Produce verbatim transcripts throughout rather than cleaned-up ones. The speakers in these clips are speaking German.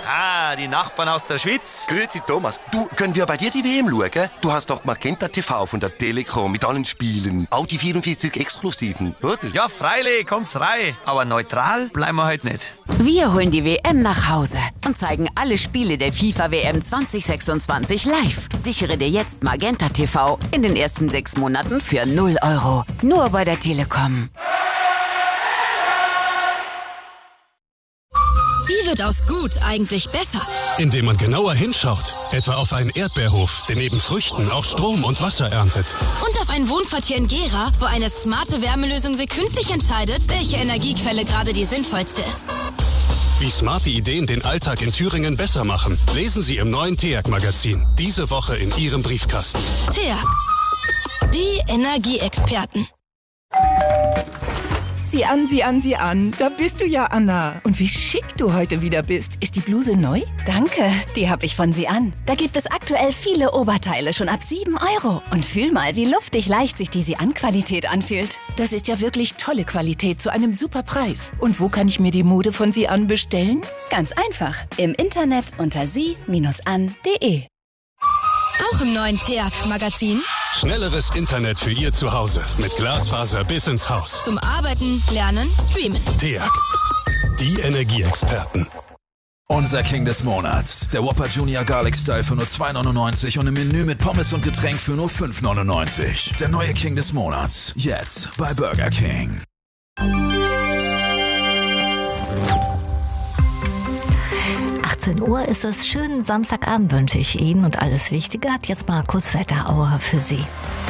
Ah, die Nachbarn aus der Schweiz. Grüezi Thomas. Du, können wir bei dir die W M schauen? Du hast doch Magenta T V von der Telekom mit allen Spielen. Auch die vierundvierzig Exklusiven, oder? Ja, freilich, kommt's rein. Aber neutral bleiben wir heute nicht. Wir holen die W M nach Hause und zeigen alle Spiele der FIFA W M zwanzig sechsundzwanzig live. Sichere dir jetzt Magenta T V in den ersten sechs Monaten für null Euro. Nur bei der Telekom. Wie wird aus gut eigentlich besser? Indem man genauer hinschaut. Etwa auf einen Erdbeerhof, der neben Früchten auch Strom und Wasser erntet. Und auf ein Wohnquartier in Gera, wo eine smarte Wärmelösung sekündlich entscheidet, welche Energiequelle gerade die sinnvollste ist. Wie smarte Ideen den Alltag in Thüringen besser machen, lesen Sie im neuen T E A G-Magazin. Diese Woche in Ihrem Briefkasten. T E A G. Die Energieexperten. Sieh an, sieh an, sieh an. Da bist du ja, Anna. Und wie schick du heute wieder bist. Ist die Bluse neu? Danke, die habe ich von Sie an. Da gibt es aktuell viele Oberteile schon ab sieben Euro. Und fühl mal, wie luftig leicht sich die Sie an Qualität anfühlt. Das ist ja wirklich tolle Qualität zu einem super Preis. Und wo kann ich mir die Mode von Sie an bestellen? Ganz einfach. Im Internet unter sie Bindestrich an Punkt de. Auch im neuen T E A G-Magazin. Schnelleres Internet für Ihr Zuhause mit Glasfaser bis ins Haus. Zum Arbeiten, Lernen, Streamen. T E A G. Die Energieexperten. Unser King des Monats. Der Whopper Junior Garlic Style für nur zwei neunundneunzig und im Menü mit Pommes und Getränk für nur fünf neunundneunzig. Der neue King des Monats. Jetzt bei Burger King. achtzehn Uhr ist es. Schönen Samstagabend wünsche ich Ihnen und alles Wichtige hat jetzt Markus Wetterauer für Sie.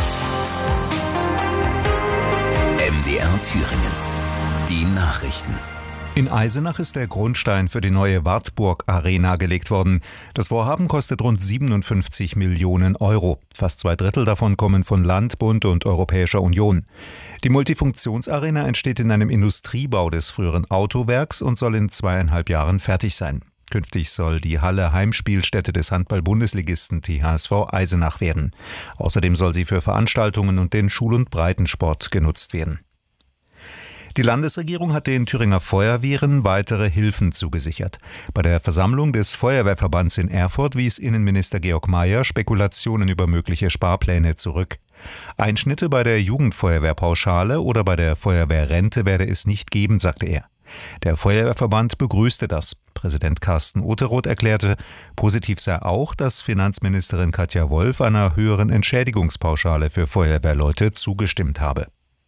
M D R Thüringen. Die Nachrichten. In Eisenach ist der Grundstein für die neue Wartburg Arena gelegt worden. Das Vorhaben kostet rund siebenundfünfzig Millionen Euro. Fast zwei Drittel davon kommen von Land, Bund und Europäischer Union. Die Multifunktionsarena entsteht in einem Industriebau des früheren Autowerks und soll in zweieinhalb Jahren fertig sein. Künftig soll die Halle Heimspielstätte des Handball-Bundesligisten T H S V Eisenach werden. Außerdem soll sie für Veranstaltungen und den Schul- und Breitensport genutzt werden. Die Landesregierung hat den Thüringer Feuerwehren weitere Hilfen zugesichert. Bei der Versammlung des Feuerwehrverbands in Erfurt wies Innenminister Georg Mayer Spekulationen über mögliche Sparpläne zurück. Einschnitte bei der Jugendfeuerwehrpauschale oder bei der Feuerwehrrente werde es nicht geben, sagte er. Der Feuerwehrverband begrüßte das. Präsident Carsten Otheroth erklärte, positiv sei auch, dass Finanzministerin Katja Wolf einer höheren Entschädigungspauschale für Feuerwehrleute zugestimmt habe.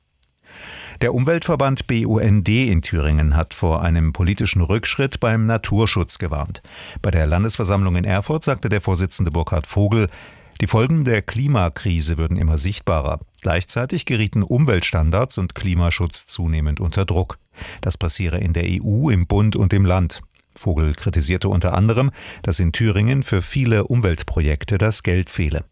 Der Umweltverband B U N D in Thüringen hat vor einem politischen Rückschritt beim Naturschutz gewarnt. Bei der Landesversammlung in Erfurt sagte der Vorsitzende Burkhard Vogel, die Folgen der Klimakrise würden immer sichtbarer. Gleichzeitig gerieten Umweltstandards und Klimaschutz zunehmend unter Druck. Das passiere in der E U, im Bund und im Land. Vogel kritisierte unter anderem, dass in Thüringen für viele Umweltprojekte das Geld fehle.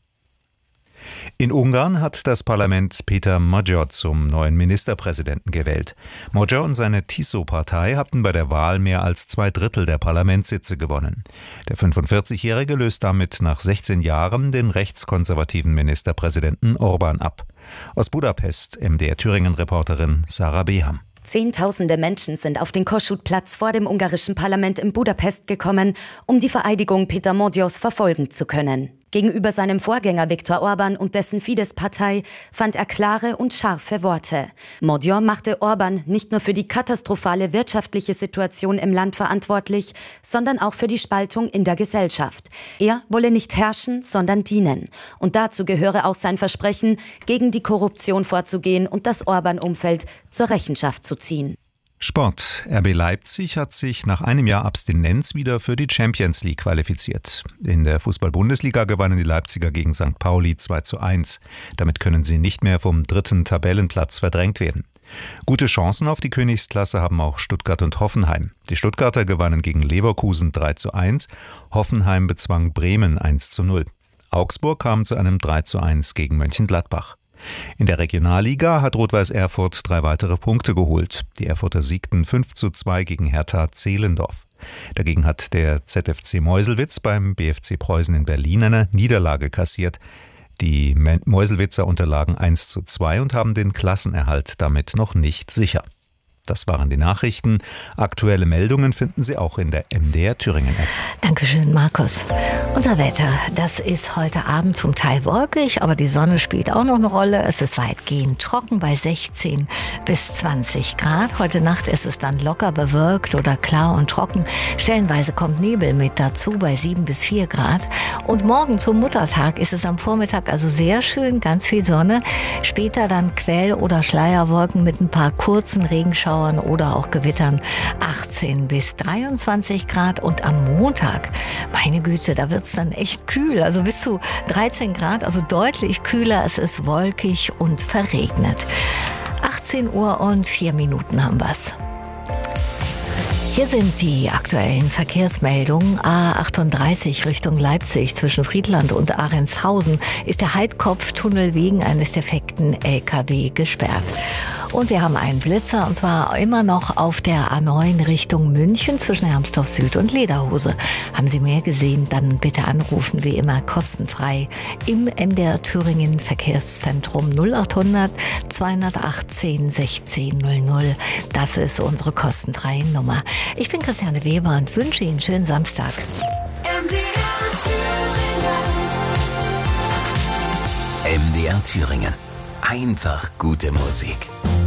In Ungarn hat das Parlament Peter Magyar zum neuen Ministerpräsidenten gewählt. Magyar und seine Tiso-Partei hatten bei der Wahl mehr als zwei Drittel der Parlamentssitze gewonnen. Der fünfundvierzigjährige löst damit nach sechzehn Jahren den rechtskonservativen Ministerpräsidenten Orbán ab. Aus Budapest M D R Thüringen-Reporterin Sarah Beham. Zehntausende Menschen sind auf den Kossuth-Platz vor dem ungarischen Parlament in Budapest gekommen, um die Vereidigung Peter Magyars verfolgen zu können. Gegenüber seinem Vorgänger Viktor Orbán und dessen Fidesz-Partei fand er klare und scharfe Worte. Magyar machte Orbán nicht nur für die katastrophale wirtschaftliche Situation im Land verantwortlich, sondern auch für die Spaltung in der Gesellschaft. Er wolle nicht herrschen, sondern dienen. Und dazu gehöre auch sein Versprechen, gegen die Korruption vorzugehen und das Orbán-Umfeld zur Rechenschaft zu ziehen. Sport. R B Leipzig hat sich nach einem Jahr Abstinenz wieder für die Champions League qualifiziert. In der Fußball-Bundesliga gewannen die Leipziger gegen Sankt Pauli zwei zu eins. Damit können sie nicht mehr vom dritten Tabellenplatz verdrängt werden. Gute Chancen auf die Königsklasse haben auch Stuttgart und Hoffenheim. Die Stuttgarter gewannen gegen Leverkusen drei zu eins, Hoffenheim bezwang Bremen eins zu null. Augsburg kam zu einem drei zu eins gegen Mönchengladbach. In der Regionalliga hat Rot-Weiß Erfurt drei weitere Punkte geholt. Die Erfurter siegten fünf zu zwei gegen Hertha Zehlendorf. Dagegen hat der Z F C Meuselwitz beim B F C Preußen in Berlin eine Niederlage kassiert. Die Meuselwitzer unterlagen eins zu zwei und haben den Klassenerhalt damit noch nicht sicher. Das waren die Nachrichten. Aktuelle Meldungen finden Sie auch in der M D R Thüringen App. Dankeschön, Markus. Unser Wetter, das ist heute Abend zum Teil wolkig, aber die Sonne spielt auch noch eine Rolle. Es ist weitgehend trocken bei sechzehn bis zwanzig Grad. Heute Nacht ist es dann locker bewölkt oder klar und trocken. Stellenweise kommt Nebel mit dazu bei sieben bis vier Grad. Und morgen zum Muttertag ist es am Vormittag also sehr schön, ganz viel Sonne. Später dann Quell- oder Schleierwolken mit ein paar kurzen Regenschauern oder auch Gewittern, achtzehn bis dreiundzwanzig Grad. Und am Montag, meine Güte, da wird es dann echt kühl, also bis zu dreizehn Grad, also deutlich kühler. Es ist wolkig und verregnet. achtzehn Uhr und vier Minuten haben wir's. Hier sind die aktuellen Verkehrsmeldungen. A achtunddreißig Richtung Leipzig zwischen Friedland und Ahrentshausen ist der Heidkopftunnel wegen eines defekten L K W gesperrt. Und wir haben einen Blitzer, und zwar immer noch auf der A neun Richtung München zwischen Hermsdorf Süd und Lederhose. Haben Sie mehr gesehen, dann bitte anrufen, wie immer kostenfrei im M D R Thüringen Verkehrszentrum null achthundert zweihundertachtzehn sechzehn null null. Das ist unsere kostenfreie Nummer. Ich bin Christiane Weber und wünsche Ihnen einen schönen Samstag. M D R Thüringen. M D R Thüringen. Einfach gute Musik.